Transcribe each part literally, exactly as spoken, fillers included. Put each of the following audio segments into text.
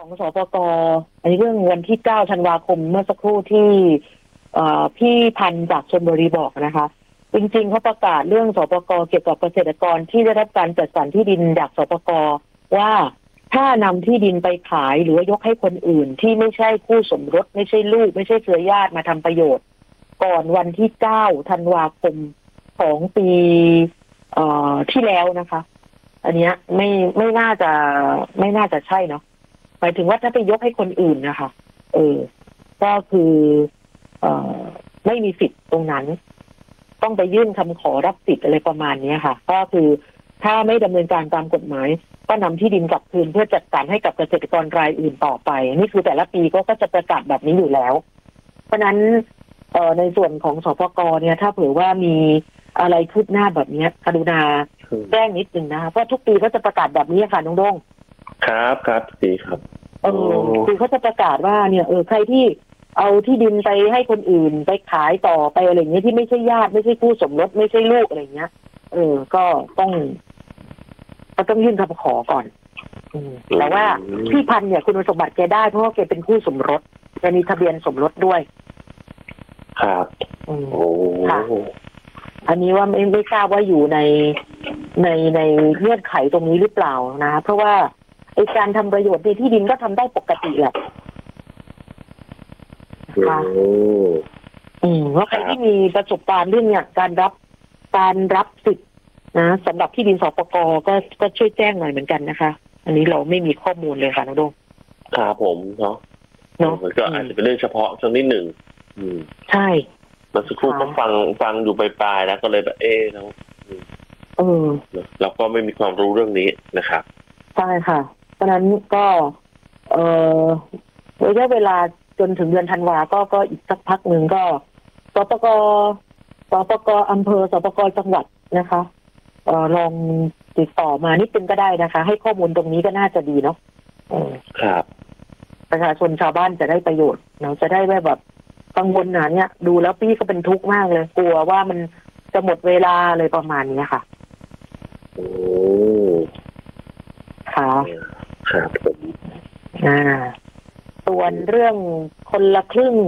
ของสปก.อันนี้เรื่องวันที่เก้าธันวาคมเมื่อสักครู่ที่พี่พันธุ์จากชลบุรีบอกนะคะจริงๆเขาประกาศเรื่องสปก.เกี่ยวกับเกษตรกรที่ได้รับการจัดสรรที่ดินจากสปก.ว่าถ้านำที่ดินไปขายหรือว่ายกให้คนอื่นที่ไม่ใช่คู่สมรสไม่ใช่ลูกไม่ใช่เครือญาติมาทำประโยชน์ก่อนวันที่เก้าธันวาคมของปีเอ่อที่แล้วนะคะอันเนี้ยไม่ไม่น่าจะไม่น่าจะใช่เนาะหมายถึงว่าถ้าไปยกให้คนอื่นนะคะเออก็คือเอ่อไม่มีสิทธิ์ตรงนั้นต้องไปยื่นคำขอรับสิทธิ์อะไรประมาณนี้ค่ะก็คือถ้าไม่ดำเนินการตามกฎหมายก็นำที่ดินกลับคืนเพื่อจัดสรรให้กับเกษตรกรรายอื่นต่อไปนี่คือแต่ละปีก็ก็จะประกาศแบบนี้อยู่แล้วเพราะนั้นเอ่อในส่วนของสปก.เนี่ยถ้าเผื่อว่ามีอะไรคืบหน้าแบบนี้กรุณาแจ้งนิดนึงนะคะเพราะทุกปีก็จะประกาศแบบนี้ค่ะน้องโด่งครับครับดีครับเออคือเขาจะประกาศว่าเนี่ยเออใครที่เอาที่ดินไปให้คนอื่นไปขายต่อไปอะไรเงี้ยที่ไม่ใช่ญาติไม่ใช่คู่สมรสไม่ใช่ลูกอะไรเงี้ยเออก็ต้องก็ต้องยื่นคำขอก่อนแต่ว่าพี่พันธุ์เนี่ยคุณสมบัติแกได้เพราะว่าแกเป็นคู่สมรสแกมีทะเบียนสมรสด้วยครับโอ้ค่ะอันนี้ว่าไม่ไม่ทราบว่าอยู่ในในในเงื่อนไขตรงนี้หรือเปล่านะเพราะว่าไอ้การทำประโยชน์ในที่ดินก็ทำได้ปกติแหละค่ะอืมว่าใครที่มีประสบการณ์เรื่องเนี่ยการรับการรับสิทธิ์นะสำหรับที่ดินสปก.ก็ก็ช่วยแจ้งหน่อยเหมือนกันนะคะอันนี้เราไม่มีข้อมูลเลยค่ะน้องโดงครับผมเนาะเนาะก็อาจจะเป็นเรื่องเฉพาะสักนิดหนึ่งอืมใช่เมื่อสักครู่ก็ฟังฟังอยู่ปลายๆแล้วก็เลยแบบเอ๊ะแล้วเออเราก็ไม่มีความรู้เรื่องนี้นะครับใช่ค่ะเพราะนั้นก็เอ่อระยะเวลาจนถึงเดือนธันวาก็ก็อีกสักพักหนึ่งก็สปก.สปก.อำเภอสปก.จังหวัดนะคะเอ่อลองติดต่อมานิดนึงก็ได้นะคะให้ข้อมูลตรงนี้ก็น่าจะดีเนาะครับประชาชนชาวบ้านจะได้ประโยชน์เราจะได้แบบกังวลหนาเนี่ยดูแล้วพี่ก็เป็นทุกข์มากเลยกลัวว่ามันจะหมดเวลาเลยประมาณนี้ค่ะโอ้ค่ะครับผมอ่าส่วนเรื่องคนละครึ่ง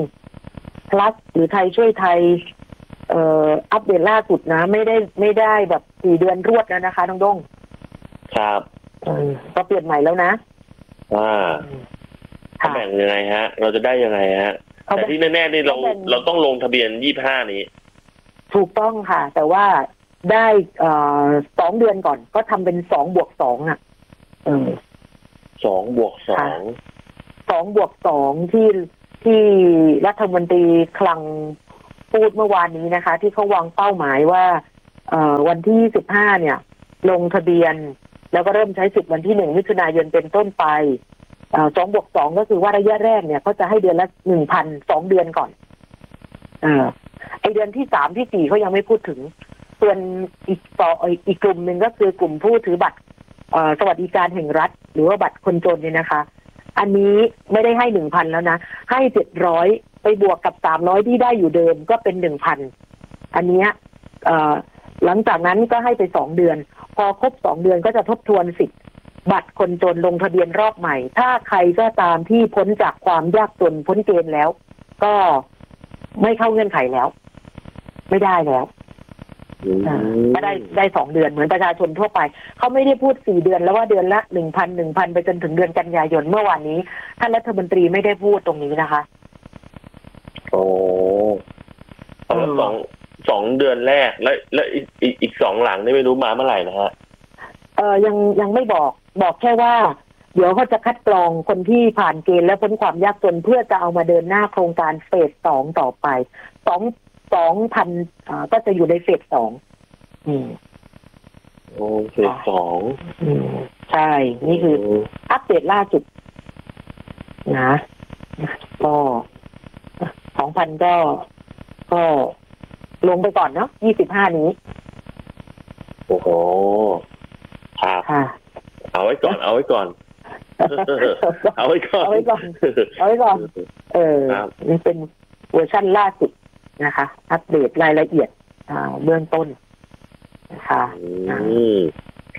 plus หรือไทยช่วยไทยเอ่ออัปเดตล่าสุดนะไม่ได้ไม่ได้แบบสี่เดือนรวดแล้วนะคะน้องด้งครับอืมก็เปลี่ยนใหม่แล้วนะอ่าแบ่งยังไงฮะเราจะได้ยังไงฮะแต่ที่แน่ๆนี่เราเราต้องลงทะเบียนยี่สิบห้านี้ถูกต้องค่ะแต่ว่าได้เอ่อสองเดือนก่อนก็ทำเป็นสองบวกสองอ่ะเออสองบวกสองสองบวกสองที่ที่รัฐมนตรีคลังพูดเมื่อวานนี้นะคะที่เขาวางเป้าหมายว่าเอ่อวันที่ยี่สิบห้าเนี่ยลงทะเบียนแล้วก็เริ่มใช้สิทธิ์วันที่หนึ่งมิถุนายนเป็นต้นไปเอ่อสองบวกสองก็คือว่าระยะแรกเนี่ยเขาจะให้เดือนละหนึ่งพันสองเดือนก่อนเออไอเดือนที่สามที่สี่เขายังไม่พูดถึงส่วนอีกต่ออีกกลุ่มหนึ่งก็คือกลุ่มผู้ถือบัตรสวัสดิการแห่งรัฐหรือว่าบัตรคนจนเนี่ยนะคะอันนี้ไม่ได้ให้หนึ่งพันแล้วนะให้เจ็ดร้อยไปบวกกับสามร้อยที่ได้อยู่เดิมก็เป็นหนึ่งพันอันนี้หลังจากนั้นก็ให้ไปสองเดือนพอครบสองเดือนก็จะทบทวนสิทธิ์บัตรคนจนลงทะเบียนรอบใหม่ถ้าใครก็ตามที่พ้นจากความยากจนพ้นเกณฑ์แล้วก็ไม่เข้าเงื่อนไขแล้วไม่ได้แล้วก็ได้ได้สองเดือนเหมือนประชาชนทั่วไปเขาไม่ได้พูดสี่เดือนแล้วว่าเดือนละหนึ่งพันหนึ่งพันไปจนถึงเดือนกันยายนเมื่อวานนี้ท่านรัฐมนตรีไม่ได้พูดตรงนี้นะคะโอ้สองสองเดือนแรกแล้วแล้วอีกอีกสองหลังนี่ไม่รู้มาเมื่อไหร่นะฮะเออยังยังไม่บอกบอกแค่ว่าเดี๋ยวเขาจะคัดกรองคนที่ผ่านเกณฑ์และพ้นความยากจนเพื่อจะเอามาเดินหน้าโครงการเฟสสองต่อไปสองสองพันอ่าก็จะอยู่ในเฟสสองอืมโอ้เฟสสองอืมใช่นี่คืออัปเดตล่าสุดนะก็สองพันก็ก็ลงไปก่อนเนาะยี่สิบห้านี้โอ้โหครับเอาไว้ก่อนเอาไว้ก่อนเอาไว้ก่อนเอาไว้ก่อนเอาไว้ก่อนเออนี่เป็นเวอร์ชันล่าสุดนะคะอัปเดตรายละเอียดเบื้องต้นนะคะ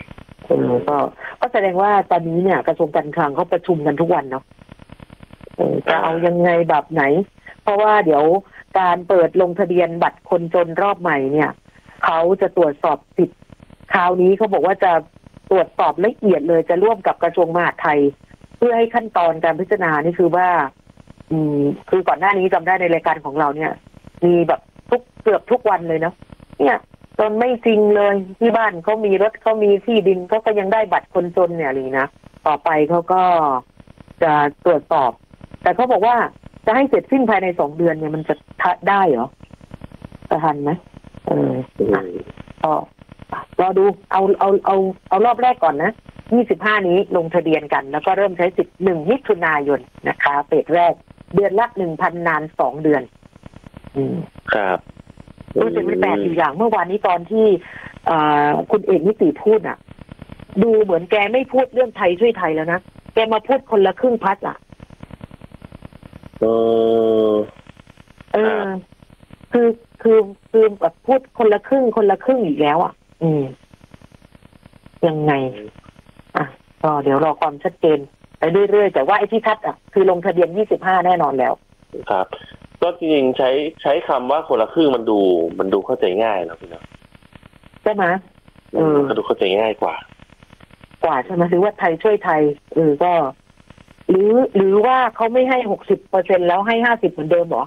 เออก็ก็แสดงว่าตอนนี้เนี่ยกระทรวงการคลังเขาประชุมกันทุกวันเนาะเออจะเอายังไงแบบไหนเพราะว่าเดี๋ยวการเปิดลงทะเบียนบัตรคนจนรอบใหม่เนี่ยเขาจะตรวจสอบสิทธิ์คราวนี้เขาบอกว่าจะตรวจสอบละเอียดเลยจะร่วมกับกระทรวงมหาดไทยเพื่อให้ขั้นตอนการพิจารณานี่คือว่าอืมคือก่อนหน้านี้จำได้ในรายการของเราเนี่ยมีแบบทุกเกือบทุกวันเลยเนาะเนี่ยจนไม่จริงเลยที่บ้านเขามีรถเขามีที่ดินเขาก็ยังได้บัตรคนจนเนี่ยนี่นะต่อไปเขาก็จะตรวจสอบแต่เขาบอกว่าจะให้เสร็จสิ้นภายในสองเดือนเนี่ยมันจะได้เหรอจะทันไหมเออก็รอดูเอาเอาเอาเอารอบแรกก่อนนะยี่สิบห้านี้ลงทะเบียนกันแล้วก็เริ่มใช้สิทธิ์หนึ่งมิถุนายนนะคะเฟสแรกเดือนละหนึ่งพันนานสองเดือนอืมครับรู้สึกไม่แปลกอยู่อย่างเมื่อวานนี้ตอนที่คุณเอกนิติพูดอ่ะดูเหมือนแกไม่พูดเรื่องไทยช่วยไทยแล้วนะแกมาพูดคนละครึ่งพัดอ่ะเออเออคือคือคือแบบพูดคนละครึ่งคนละครึ่งอีกแล้วอ่ะอืมยังไงอ่ะก็เดี๋ยวรอความชัดเจนไปเรื่อยๆแต่ว่าไอ้ที่ชัดอ่ะคือลงทะเบียนยี่สิบห้าแน่นอนแล้วครับก็จริงๆใช้ใช้คำว่าคนละครึ่งมันดูมันดูเข้าใจง่ายนะพี่นะใช่ไหมเออมันดูเข้าใจง่ายกว่ากว่าใช่ไหมหรือว่าไทยช่วยไทยเออก็หรือหรือว่าเขาไม่ให้หกสิบเปอร์เซ็นแล้วให้ห้าสิบเหมือนเดิมหรอ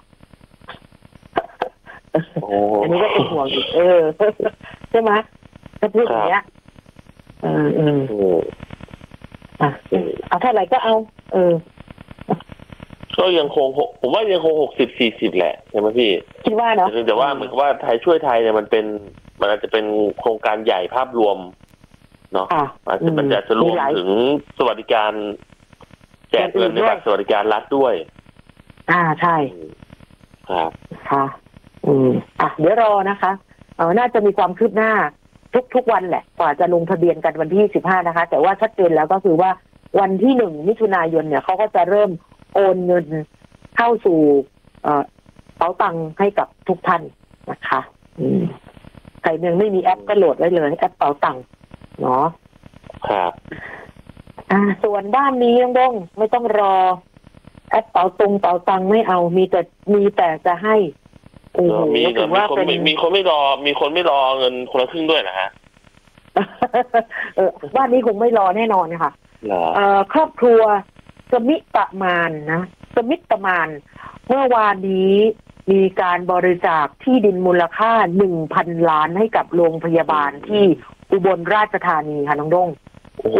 อันนี้ก็เป็นห่วงอีกเออใช่ไหมถ้าพูดอย่างเงี้ยเออเอออ่ะเอาเท่าไหร่ก็เอาเออก็ยังคงผมว่ายังคงหกสิบสี่สิบแหละใช่ไหมพี่คิดว่าเนาะแต่ว่าเหมือนกับว่าไทยช่วยไทยเนี่ยมันเป็นมันอาจจะเป็นโครงการใหญ่ภาพรวมเนาะอาจจะมันจะรวมถึงสวัสดิการแจกเงินในบัตรสวัสดิการรัฐด้วยอ่าใช่ครับค่ะอืมอ่ะเดี๋ยวรอนะคะเออน่าจะมีความคืบหน้าทุกทุกวันแหละกว่าจะลงทะเบียนกันวันที่สิบห้านะคะแต่ว่าชัดเจนแล้วก็คือว่าวันที่หนึ่งมิถุนายนเนี่ยเขาก็จะเริ่มโอนเงินเข้าสู่เอ่อเป๋าตังค์ให้กับทุกท่านนะคะอืมใครยังไม่มีแอปก็โหลดไว้เลยแอปเป๋าตังค์เนาะครับอ่าส่วนบ้านนี้ยังบ้งไม่ต้องรอแอปเป๋าตรงเป๋าตังค์ไม่เอามีแต่มีแต่จะให้โอ้โหมีแต่ว่าเป็นมีคนไม่รอมีคนไม่รอเงินคนละครึ่งด้วยนะฮะเออบ้านนี้คงไม่รอแน่นอนค่ะเอ่อครอบครัวสมิตประมาณนะสมิตประมาณเมื่อวานนี้มีการบริจาคที่ดินมูลค่า หนึ่งพัน ล้านให้กับโรงพยาบาลที่อุบลราชธานีค่ะน้องด้งโอ้โห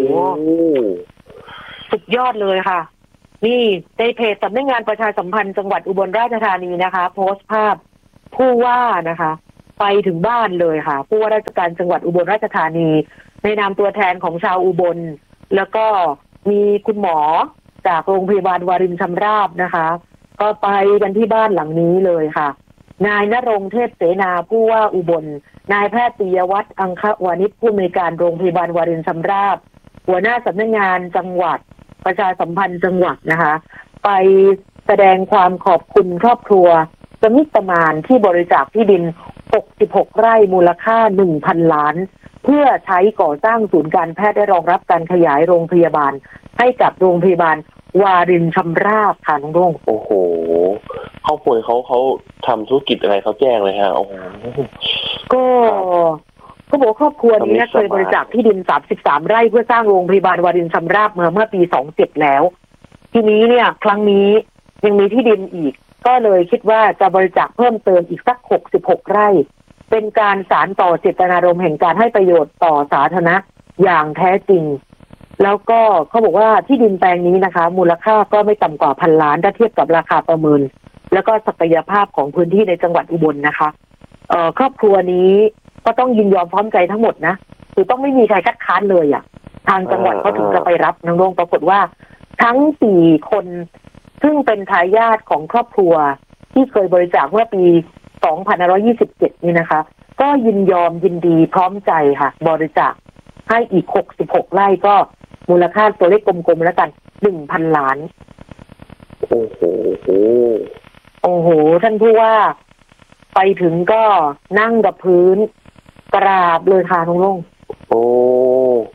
สุดยอดเลยค่ะนี่ในเพจสำนักงานประชาสัมพันธ์จังหวัดอุบลราชธานีนะคะโพสต์ภาพผู้ว่านะคะไปถึงบ้านเลยค่ะผู้ว่าราชการจังหวัดอุบลราชธานีในนามตัวแทนของชาวอุบลแล้วก็มีคุณหมอจากโรงพยาบาลวารินชำราบนะคะก็ไปกันที่บ้านหลังนี้เลยค่ะนายณรงค์เทพเสนาผู้ว่าอุบลนายแพทย์ปิยวัฒน์อังควานิชผู้อำนวยการโรงพยาบาลวารินชำราบหัวหน้าสำนักงานจังหวัดประชาสัมพันธ์จังหวัดนะคะไปแสดงความขอบคุณครอบครัวสมิตประมาณที่บริจาคที่ดินหกสิบหกไร่มูลค่า หนึ่งพัน ล้านเพื่อใช้ก่อสร้างศูนย์การแพทย์ได้รองรับการขยายโรงพยาบาลให้กับโรงพยาบาลวารินชำราบค่ะน้องรุ่งโอ้โหครอบครัวเขาเขาทำธุรกิจอะไรเขาแจ้งเลยฮะโอ้โหก็ก็บอกครอบครัวนี้นะเคยบริจาคที่ดินสามสิบสามไร่เพื่อสร้างโรงพยาบาลวารินชำราบเมื่อเมื่อปีสองพันเจ็ดแล้วทีนี้เนี่ยครั้งนี้ยังมีที่ดินอีกก็เลยคิดว่าจะบริจาคเพิ่มเติมอีกสักหกสิบหกไร่เป็นการสานต่อเจตนารมณ์แห่งการให้ประโยชน์ต่อสาธารณะอย่างแท้จริงแล้วก็เขาบอกว่าที่ดินแปลงนี้นะคะมูลค่าก็ไม่ต่ำกว่าพันล้านถ้าเทียบกับราคาประเมินแล้วก็ศักยภาพของพื้นที่ในจังหวัดอุบลนะคะเอ่อครอบครัวนี้ก็ต้องยินยอมพร้อมใจทั้งหมดนะคือต้องไม่มีใครคัดค้านเลยอ่ะทางจังหวัดเขาถึงจะไปรับน้องโรงปรากฏว่าทั้งสี่คนซึ่งเป็นทายาทของครอบครัวที่เคยบริจาคเมื่อปีสองพันห้าร้อยยี่สิบเจ็ดนี่นะคะก็ยินยอมยินดีพร้อมใจค่ะบริจาคให้อีกหกสิบหกไร่ก็มูลค่าตัวเลขกลมๆแล้วกัน หนึ่งพัน ล้านโอ้โหโอ้โหท่านผู้ว่าไปถึงก็นั่งกับพื้นกราบเลยค่ะน้องลุงโอ้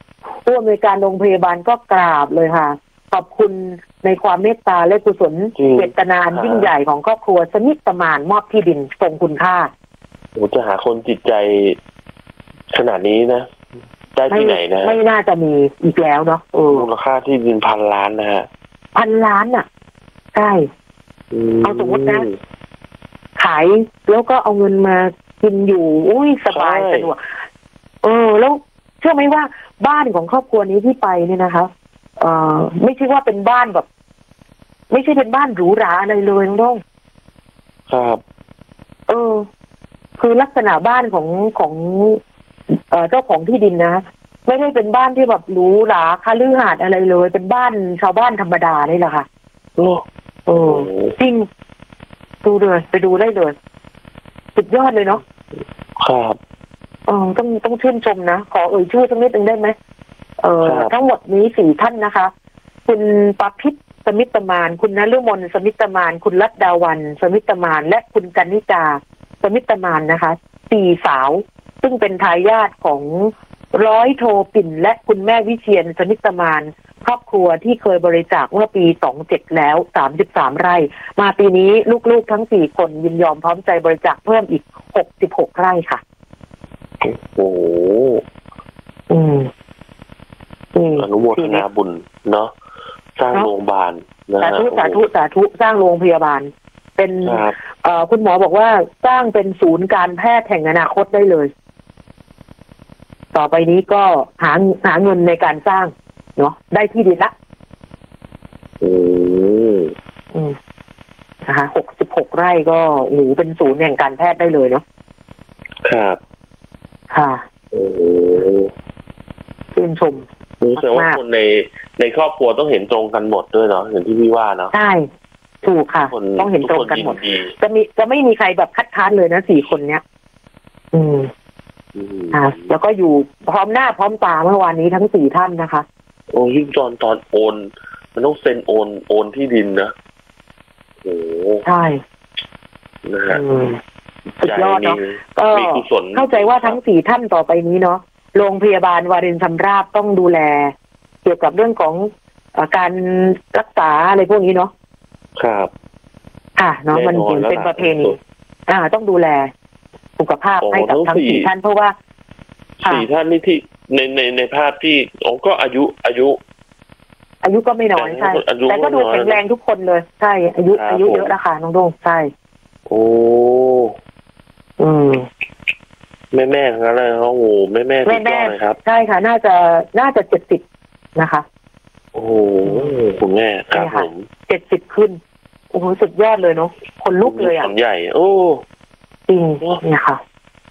ผู้อำนวยการโรงพยาบาลก็กราบเลยค่ะขอบคุณในความเมตตาและกุศลเจตนายิ่งใหญ่ของครอบครัวสมิตประมาณมอบที่ดินทรงคุณค่าโอ้จะหาคนจิตใจขนาดนี้นะได้ที่ไหนนะไม่น่าจะมีอีกแล้วเนาะมูลค่าที่ดินพันล้านนะฮะพันล้านอ่ะใช่เอาสมมตินะขายแล้วก็เอาเงินมากินอยู่อุ้ยสบายสะดวกเออแล้วเชื่อไหมว่าบ้านของครอบครัวนี้ที่ไปเนี่ยนะคะเอ่อไม่ใช่ว่าเป็นบ้านแบบ ไม่ใช่เป็นบ้านหรูหราอะไรเลยน้องครับเออคือลักษณะบ้านของของเอ่อเจ้าของที่ดินนะไม่ได้เป็นบ้านที่แบบหรูหราคฤหาสน์อะไรเลยเป็นบ้านชาวบ้านธรรมดานี่แหละค่ะโอ้โอ้จริงดูเลยไปดูได้เลยสุดยอดเลยเนาะครับเออต้องต้องชื่นชมนะขอเอ่ยชื่อสักนิดนึงได้ไหมเอ่อทั้งหมดนี้สี่ท่านนะคะคุณปพิษสมิตมานคุณนฤมลสมิตมานคุณรัตดาวันสมิตมานและคุณกนิกาสมิตมานนะคะสี่สาวซึ่งเป็นทายาทของร้อยโทปิ่นและคุณแม่วิเชียรสมิตมานครอบครัวที่เคยบริจาคเมื่อปีสองเจ็ดแล้วสามสิบสามไร่มาปีนี้ลูกๆทั้งสี่คนยินยอมพร้อมใจบริจาคเพิ่มอีกหกสิบหกไร่ค่ะโอ้โหอืมอนุโมทนาบุญเนาะสร้างโรงพยาบาลสาธุสาธุสาธุสร้างโรงพยาบาลเป็นเอ่อคุณหมอบอกว่าสร้างเป็นศูนย์การแพทย์แห่งอนาคตได้เลยต่อไปนี้ก็หาหาเงินในการสร้างเนาะได้ที่ดินละอืมอืมนะคะหกสิบหกไร่ก็โอ้โหเป็นศูนย์แห่งการแพทย์ได้เลยเนาะครับค่ะโอ้ชื่นชมรู้สึกว่าคนในในครอบครัวต้องเห็นตรงกันหมดด้วยเนาะอย่างที่พี่ว่าเนาะใช่ถูกค่ะต้องเห็นตรงกันหมดจะมีจะไม่มีใครแบบคัดค้านเลยนะสี่คนเนี้ยอืมอ่าแล้วก็อยู่พร้อมหน้าพร้อมตาเมื่อวานนี้ทั้งสี่ท่านนะคะโอ้ยิ่งตอนตอนโอนมันต้องเซ็นโอนโอนที่ดินนะโอ้ใช่นะฮะสุดยอดเนาะก็เข้าใจว่าทั้งสี่ท่านต่อไปนี้เนาะโรงพยาบาลวารินชำราบต้องดูแลเกี่ยวกับเรื่องของการรักษาอะไรพวกนี้เนาะครับค่ะเนาะมันถือเป็นประเพณีอ่าต้องดูแลสุขภาพให้กับทั้งสี่ท่านเพราะว่าสี่ท่านนี่ที่ในในในภาพที่โอ้ก็อายุอายุอายุก็ไม่น้อยใช่แต่ก็ดูแข็งแรงทุกคนเลยใช่อายุอายุเยอะแล้วค่ะน้องโด่งใช่โอ้อืมแม่แม่ทั้งนั้นเลยโอ้โหแม่แม่แม่แม่ครับใช่ค่ะน่าจะน่าจะเจ็ดสิบนะคะโอ้โหคุณแม่ครับผมเจ็ดสิบขึ้นโอ้โหสุดยอดเลยเนาะคนลุกเลยอ่ะใหญ่โอ้จริงเนี่ยค่ะ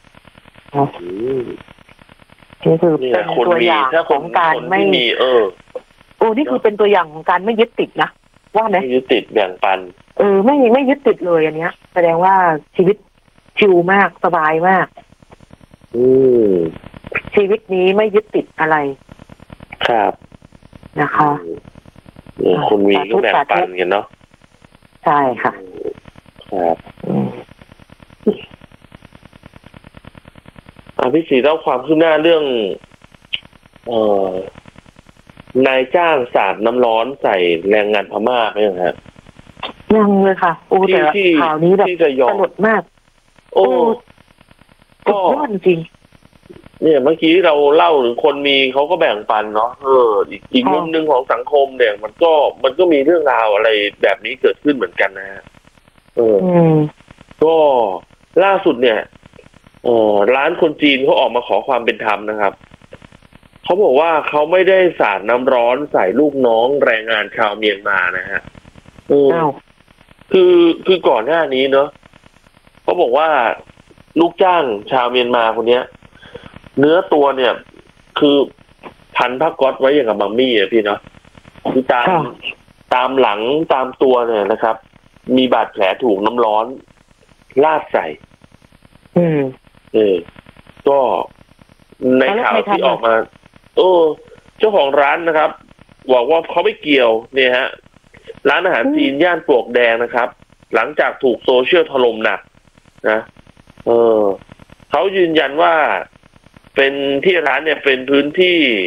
นี่คือเป็นตัวอย่างของการไม่มีเออโอ้นี่คือเป็นตัวอย่างของการไม่ยึดติดนะว่าไหมไม่ยึดติดแบ่งปันเออไม่ไม่ยึดติดเลยอันเนี้ยแสดงว่าชีวิตชิลมากสบายมากอืมชีวิตนี้ไม่ยึดติดอะไรครับนะคะคุณมีก็แบ่งปันกันเนาะใช่ค่ะครับอ่าพี่ศรีเล่าความคืบหน้าเรื่องเอ่อนายจ้างสาดน้ำร้อนใส่แรงงานพม่าไหมครับยังเลยค่ะโอ้แต่ข่าวนี้แบบสลดมากโอ้ก็จริงเนี่ยเมื่อกี้เราเล่าถึงคนมีเขาก็แบ่งปันเนาะเอออีกอีกมุมหนึ่งของสังคมเนี่ยมันก็มันก็มีเรื่องราวอะไรแบบนี้เกิดขึ้นเหมือนกันนะฮะเออก็ล่าสุดเนี่ยเออร้านคนจีนเขาออกมาขอความเป็นธรรมนะครับเขาบอกว่าเขาไม่ได้สาดน้ำร้อนใส่ลูกน้องแรงงานชาวเมียนมานะฮะเออคือคือก่อนหน้านี้เนาะเขาบอกว่าลูกจ้างชาวเมียนมาคนเนี้ยเนื้อตัวเนี่ยคือพันผ้าก๊อซไว้อย่างกับมัมมี่อะพี่เนาะคือตามตามหลังตามตัวเนี่ยนะครับมีบาดแผลถูกน้ำร้อนลาดใส่อืมเออก็ในข่าวที่ออกมาเออเจ้าของร้านนะครับบอกว่าเขาไม่เกี่ยวเนี่ยฮะร้านอาหารจีนย่านปลวกแดงนะครับหลังจากถูกโซเชียลถล่มหนักนะเออเขายืนยันว่าเป็นที่ร้านเนี่ยเป็นพื้นที่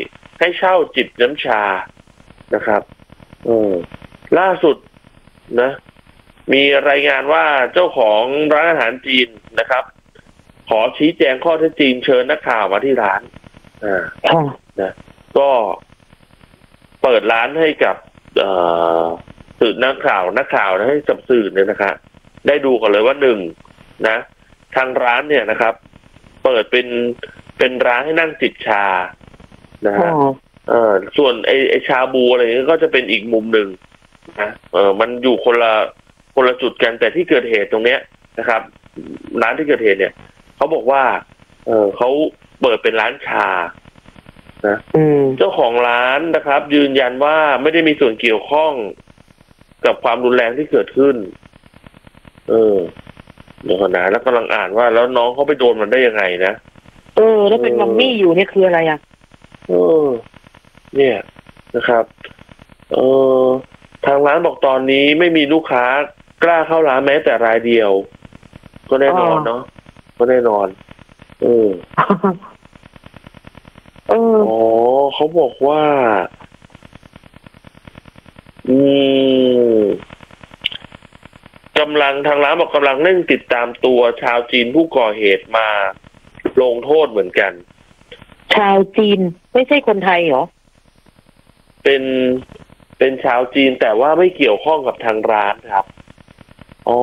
ให้เช่าจิบน้ำชานะครับเออล่าสุดนะมีรายงานว่าเจ้าของร้านอาหารจีนนะครับขอชี้แจงข้อเท็จจริงเชิญนักข่าวมาที่ร้านอ่านะก็เปิดร้านให้กับสื่อนักข่าวนักข่าวนะให้กับสื่อเนี่ยนะครับได้ดูกันเลยว่าหนึ่งนะทางร้านเนี่ยนะครับเปิดเป็นเป็นร้านให้นั่งจิบชานะฮะเออส่วนไอไอชาบูอะไรนี้ก็จะเป็นอีกมุมหนึ่งนะเออมันอยู่คนละคนละจุดกันแต่ที่เกิดเหตุตรงเนี้ยนะครับร้านที่เกิดเหตุเนี่ยเขาบอกว่าเออเขาเปิดเป็นร้านชานะเจ้าของร้านนะครับยืนยันว่าไม่ได้มีส่วนเกี่ยวข้องกับความรุนแรงที่เกิดขึ้นเออเดี๋ยวก่อนนะแล้วกำลังอ่านว่าแล้วน้องเขาไปโดนมันได้ยังไงนะเออแล้วเป็นมัมมี่อยู่เนี่ยคืออะไรอ่ะเออเนี่ยนะครับเออทางร้านบอกตอนนี้ไม่มีลูกค้ากล้าเข้าร้านแม้แต่รายเดียวก็แน่นอนเนาะก็แน่นอนเออเอออ๋อเขาบอกว่าอืมกำลังทางร้านบอกกำลังเร่งติดตามตัวชาวจีนผู้ก่อเหตุมาลงโทษเหมือนกันชาวจีนไม่ใช่คนไทยเหรอเป็นเป็นชาวจีนแต่ว่าไม่เกี่ยวข้องกับทางร้านครับอ๋อ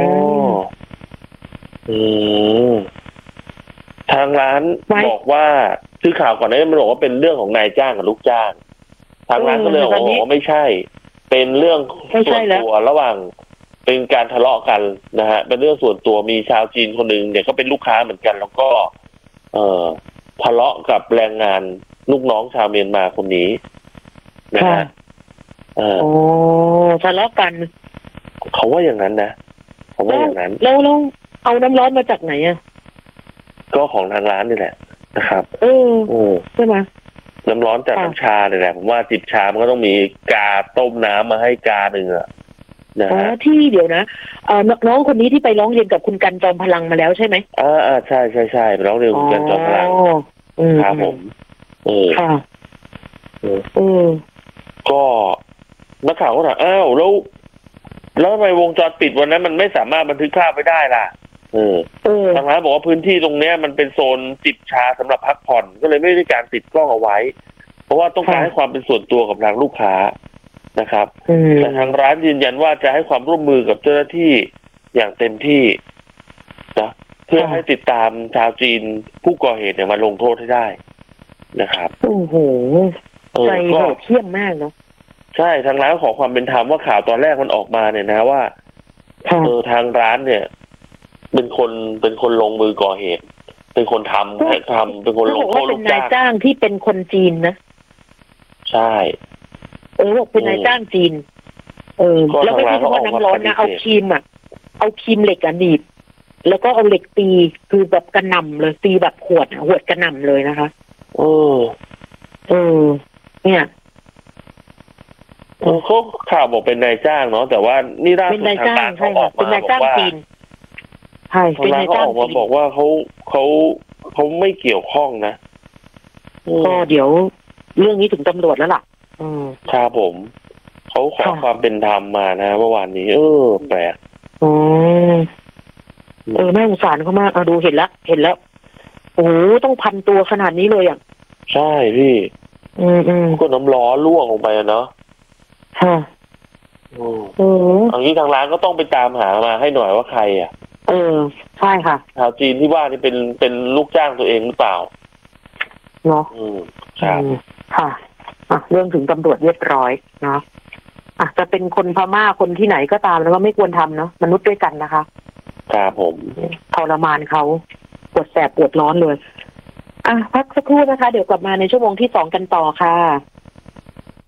อืมทางร้านบอกว่าคือข่าวก่อนหน้านี้มันบอกว่าเป็นเรื่องของนายจ้างกับลูกจ้างทางร้านก็เลยบอกว่าไม่ใช่เป็นเรื่องส่วนตัวระหว่างเป็นการทะเลาะกันนะฮะเป็นเรื่องส่วนตัวมีชาวจีนคนหนึ่งเนี่ยก็เป็นลูกค้าเหมือนกันแล้วก็เอ่อทะเลาะกับแรงงานลูกน้องชาวเมียนมาคนนี้นะฮะโอ้ทะเลาะกันเขาว่าอย่างนั้นนะเขาว่าอย่างนั้นแล้วแล้วเอาน้ำร้อนมาจากไหนอ่ะก็ของทางร้านนี่แหละนะครับเออใช่ไหมน้ำร้อนจากน้ำชาเนี่ยแหละผมว่าจิบชามันก็ต้องมีกาต้มน้ำมาให้กาหนึ่งอะนะฮะที่เดี๋ยวนะเอ่อน้องคนนี้ที่ไปร้องเรียนกับคุณกันจอมพลังมาแล้วใช่ไหมอ่าอ่าใช่ใช่ใช่ไปร้องเรียนกับคุณกันจอมพลังครับผมเออค่ะเออก็นักข่าวก็ถามอ้าวแล้วแล้วทำไมวงจรปิดวันนั้นมันไม่สามารถบันทึกภาพไว้ได้ล่ะเออทางร้านบอกว่าพื้นที่ตรงเนี้ยมันเป็นโซนจิบชาสำหรับพักผ่อนก็เลยไม่ได้การติดกล้องเอาไว้เพราะว่าต้องการให้ความเป็นส่วนตัวกับทางลูกค้านะครับแต่ทางร้านยืนยันว่าจะให้ความร่วมมือกับเจ้าหน้าที่อย่างเต็มที่นะเพื่อให้ติดตามชาวจีนผู้ก่อเหตุเนี่ยมาลงโทษให้ได้นะครับโอ้โหใจโหดเหี้ยมมากเนาะใช่ทางร้านขอความเป็นธรรมว่าข่าวตอนแรกมันออกมาเนี่ยนะว่าเออทางร้านเนี่ยเป็นคนเป็นคนลงมือก่อเหตุเป็นคนทำให้ทำเป็นคนลงโทษลูกจ้างเป็นนายจ้างที่เป็นคนจีนนะใช่เออเป็นนายจ้างจีนเออแล้วไม่ใช่เฉพาะน้ำร้อนนะเอาครีมอ่ะเอาครีมเหล็กอ่ะหนีบแล้วก็เอาเหล็กตีคือแบบกระหน่ำเลยตีแบบขวดขวดกระหน่ำเลยนะคะเออเออเนี่ยเขาข่าวบอกเป็นนายจ้างเนาะแต่ว่านี่ล่าสุดทางการเขาออกมาบอกว่าใช่เป็นนายจ้างออกมาบอกว่าเขาเขาเขาไม่เกี่ยวข้องนะก็เดี๋ยวเรื่องนี้ถึงตำรวจแล้วล่ะอืมครับผมเขาขอความเป็นธรรมมานะเมื่อวานนี้เออแปลกอ๋อเออน่าสงสารเขามากเอาดูเห็นแล้วเห็นแล้วโอ้ต้องพันตัวขนาดนี้เลยอ่ะใช่พี่อืมอืมก็น้ำล้อล่วงลงไปเนาะค่ะโอ้อันนี้ทางร้านก็ต้องไปตามหามาให้หน่อยว่าใครอ่ะเออใช่ค่ะชาวจีนที่ว่านี่เป็นเป็นลูกจ้างตัวเองหรือเปล่าเนาะอืมครับค่ะอ่ะเรื่องถึงตำรวจเรียบร้อยเนาะอ่ะจะเป็นคนพม่าคนที่ไหนก็ตามแล้วก็ไม่ควรทำเนาะมนุษย์ด้วยกันนะคะครับผมทรมานเขาปวดแสบปวดร้อนเลยอ่ะพักสักครู่นะคะเดี๋ยวกลับมาในชั่วโมงที่สองกันต่อค่ะ